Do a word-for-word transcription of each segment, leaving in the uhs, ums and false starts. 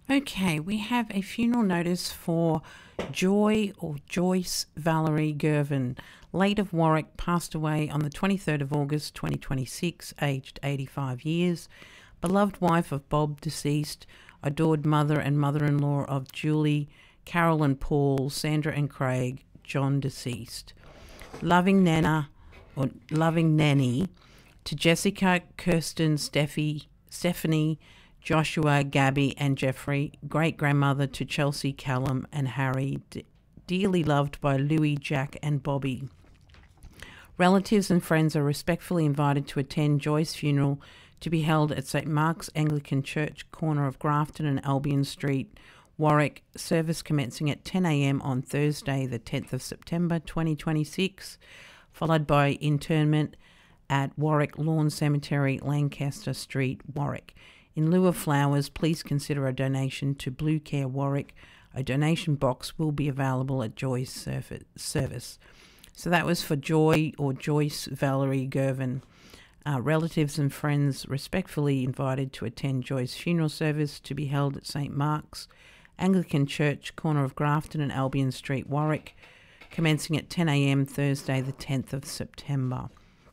Okay, we have a funeral notice for Joy or Joyce Valerie Gervin, late of Warwick, passed away on the twenty-third of August twenty twenty-six, aged eighty-five years, beloved wife of Bob, deceased, adored mother and mother-in-law of Julie, Carol and Paul, Sandra and Craig, John, deceased. Loving Nana, or loving Nanny, to Jessica, Kirsten, Steffi, Stephanie, Joshua, Gabby and Jeffrey, great-grandmother to Chelsea, Callum and Harry, d- dearly loved by Louis, Jack and Bobby. Relatives and friends are respectfully invited to attend Joy's funeral, to be held at Saint Mark's Anglican Church, corner of Grafton and Albion Street, Warwick, service commencing at ten a.m. on Thursday the tenth of September twenty twenty-six, followed by interment at Warwick Lawn Cemetery, Lancaster Street, Warwick. In lieu of flowers, please consider a donation to Blue Care Warwick. A donation box will be available at Joy's service. So that was for Joy or Joyce Valerie Gervin. Uh, relatives and friends respectfully invited to attend Joy's funeral service, to be held at Saint Mark's Anglican Church, corner of Grafton and Albion Street, Warwick, commencing at ten a.m. Thursday the tenth of September.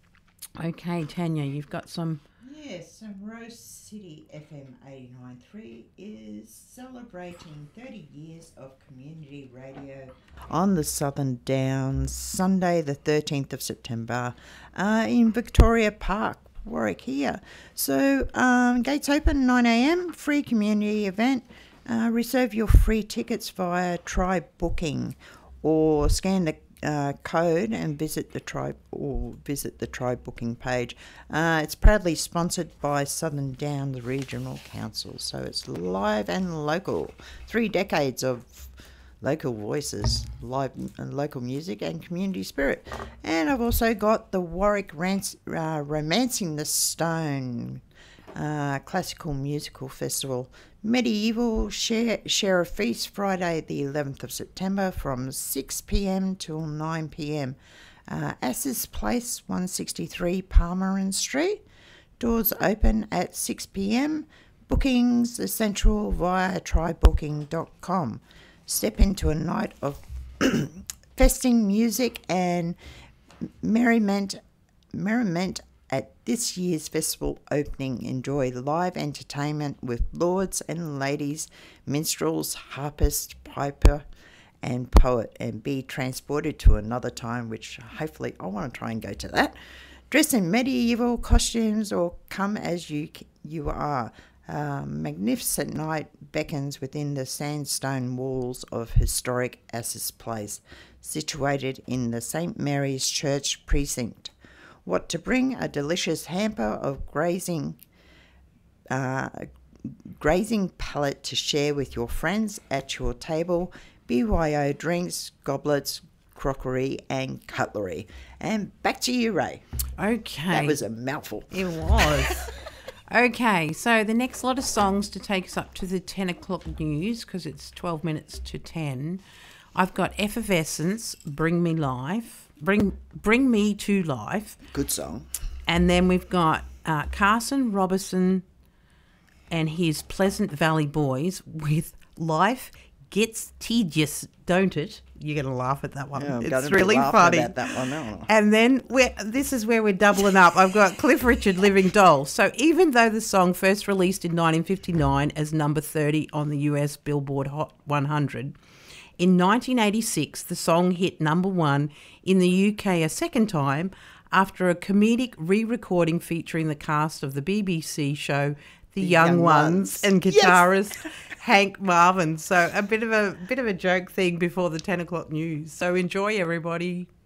Okay, Tanya, you've got some... Yes, so Rose City F M eighty-nine point three is celebrating thirty years of community radio on the Southern Downs, Sunday the thirteenth of September uh, in Victoria Park, Warwick here. So um, gates open nine a.m, free community event. Uh, reserve your free tickets via Tribe Booking or scan the Uh, code and visit the tribe or visit the tribe booking page. Uh, it's proudly sponsored by Southern Downs Regional Council, so it's live and local. Three decades of local voices, live and local music and community spirit. And I've also got the Warwick Rance, uh, Romancing the Stone uh, classical musical festival. Medieval share, share a feast Friday the eleventh of September from six p.m. till nine p.m. Uh, Assis Place, one sixty-three Palmerin Street. Doors open at six p.m. Bookings essential via try booking dot com. Step into a night of festing music and merriment, merriment at this year's festival opening. Enjoy live entertainment with lords and ladies, minstrels, harpist, piper and poet, and be transported to another time, which hopefully I want to try and go to that. Dress in medieval costumes or come as you you are. A magnificent night beckons within the sandstone walls of historic Assis Place, situated in the Saint Mary's Church precinct. What to bring? A delicious hamper of grazing uh, grazing palate to share with your friends at your table, B Y O drinks, goblets, crockery and cutlery. And back to you, Ray. Okay. That was a mouthful. It was. Okay, so the next lot of songs to take us up to the ten o'clock news, because it's twelve minutes to ten. I've got Effervescence, Bring Me Life. Bring Bring Me to Life. Good song. And then we've got uh, Carson Robertson and his Pleasant Valley Boys with Life Gets Tedious, Don't It? You're going to laugh at that one. Yeah, I'm it's really funny. About that one now. And then we're, this is where we're doubling up. I've got Cliff Richard, Living Doll. So even though the song first released in nineteen fifty-nine as number thirty on the U S Billboard Hot one hundred, in nineteen eighty-six, the song hit number one in the U K a second time after a comedic re-recording featuring the cast of the B B C show The, the Young, Young Ones, Ones and guitarist yes. Hank Marvin. So a bit of a bit of a joke thing before the ten o'clock news. So enjoy, everybody.